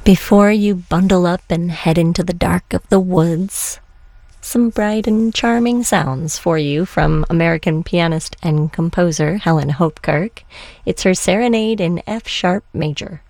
Before you bundle up and head into the dark of the woods, some bright and charming sounds for you from American pianist and composer Helen Hopkirk. It's her Serenade in F sharp major.